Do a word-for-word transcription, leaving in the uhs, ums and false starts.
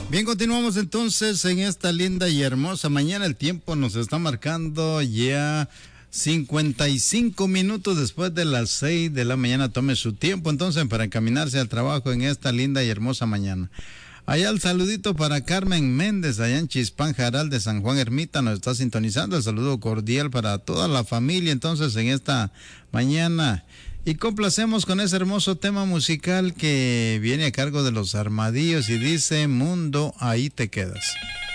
Bien, continuamos entonces en esta linda y hermosa mañana. El tiempo nos está marcando ya cincuenta y cinco minutos después de las seis de la mañana. Tome su tiempo entonces para encaminarse al trabajo en esta linda y hermosa mañana. Allá el saludito para Carmen Méndez, allá en Chispán Jaral de San Juan Ermita, nos está sintonizando. El saludo cordial para toda la familia entonces en esta mañana. Y complacemos con ese hermoso tema musical que viene a cargo de los Armadillos y dice: Mundo, ahí te quedas.